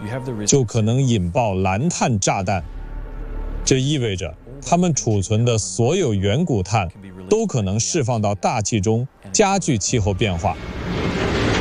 就可能引爆蓝碳炸弹。这意味着它们储存的所有远古碳都可能释放到大气中，加剧气候变化。